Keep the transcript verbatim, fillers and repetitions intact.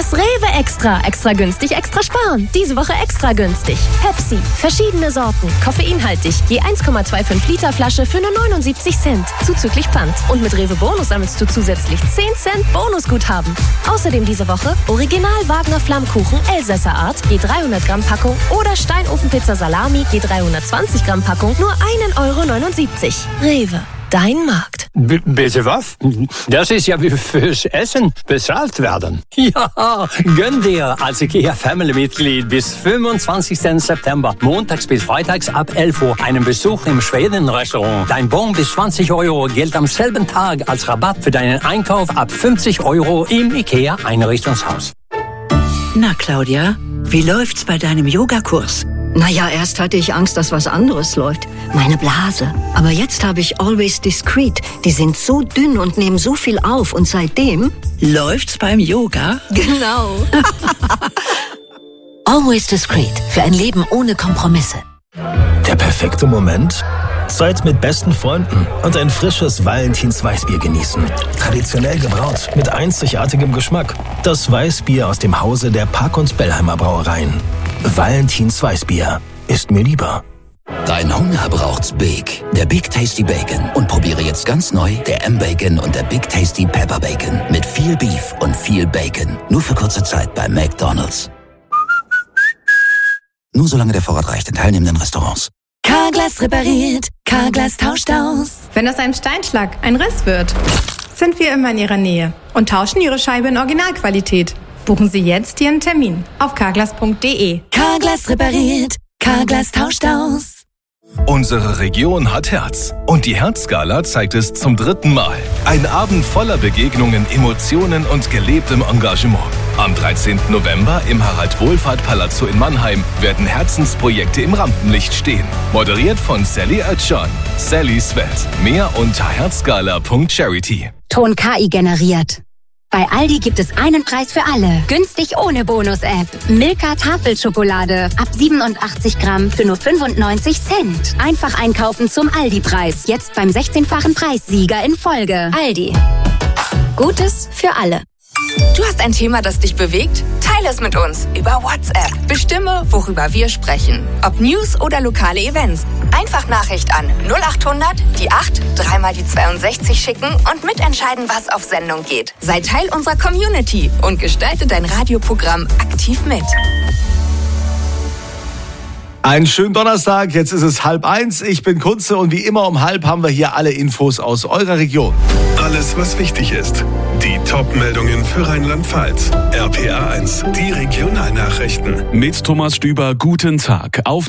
Das Rewe Extra. Extra günstig, extra sparen. Diese Woche extra günstig. Pepsi. Verschiedene Sorten. Koffeinhaltig. Je eins Komma fünfundzwanzig Liter Flasche für nur neunundsiebzig Cent. Zuzüglich Pfand. Und mit Rewe Bonus sammelst du zusätzlich zehn Cent Bonusguthaben. Außerdem diese Woche Original Wagner Flammkuchen Elsässer Art. Je dreihundert Gramm Packung. Oder Steinofenpizza Salami. Je dreihundertzwanzig Gramm Packung. Nur ein Euro neunundsiebzig. Rewe. Dein Markt. B- bitte was? Das ist ja wie fürs Essen bezahlt werden. Ja, gönn dir als IKEA Family-Mitglied bis fünfundzwanzigsten September, montags bis freitags ab elf Uhr, einen Besuch im Schweden-Restaurant. Dein Bon bis zwanzig Euro gilt am selben Tag als Rabatt für deinen Einkauf ab fünfzig Euro im IKEA Einrichtungshaus. Na, Claudia, wie läuft's bei deinem Yogakurs? Naja, erst hatte ich Angst, dass was anderes läuft. Meine Blase. Aber jetzt habe ich Always Discreet. Die sind so dünn und nehmen so viel auf. Und seitdem... Läuft's beim Yoga? Genau. Always Discreet. Für ein Leben ohne Kompromisse. Der perfekte Moment? Zeit mit besten Freunden und ein frisches Valentins Weißbier genießen. Traditionell gebraut, mit einzigartigem Geschmack. Das Weißbier aus dem Hause der Park- und Bellheimer Brauereien. Valentins Weißbier ist mir lieber. Dein Hunger braucht's Big, der Big Tasty Bacon. Und probiere jetzt ganz neu der M-Bacon und der Big Tasty Pepper Bacon. Mit viel Beef und viel Bacon. Nur für kurze Zeit bei McDonald's. Nur solange der Vorrat reicht in teilnehmenden Restaurants. Carglass repariert, Carglass tauscht aus. Wenn aus einem Steinschlag ein Riss wird, sind wir immer in Ihrer Nähe und tauschen Ihre Scheibe in Originalqualität. Buchen Sie jetzt Ihren Termin auf carglass punkt de. Carglass repariert, Carglass tauscht aus. Unsere Region hat Herz. Und die Herzgala zeigt es zum dritten Mal. Ein Abend voller Begegnungen, Emotionen und gelebtem Engagement. Am dreizehnten November im Harald-Wohlfahrt-Palazzo in Mannheim werden Herzensprojekte im Rampenlicht stehen. Moderiert von Sally Oetschan. Sallys Welt. Mehr unter herzgala punkt charity. Ton K I generiert. Bei Aldi gibt es einen Preis für alle. Günstig ohne Bonus-App. Milka Tafelschokolade. Ab siebenundachtzig Gramm für nur fünfundneunzig Cent. Einfach einkaufen zum Aldi-Preis. Jetzt beim sechzehnfachen Preissieger in Folge. Aldi. Gutes für alle. Du hast ein Thema, das dich bewegt? Teile es mit uns über WhatsApp. Bestimme, worüber wir sprechen. Ob News oder lokale Events. Einfach Nachricht an null achthundert, die acht, dreimal die zweiundsechzig schicken und mitentscheiden, was auf Sendung geht. Sei Teil unserer Community und gestalte dein Radioprogramm aktiv mit. Einen schönen Donnerstag, jetzt ist es halb eins. Ich bin Kunze und wie immer um halb haben wir hier alle Infos aus eurer Region. Alles, was wichtig ist. Die Top-Meldungen für Rheinland-Pfalz. R P A eins, die Regionalnachrichten. Mit Thomas Stüber, guten Tag. Auf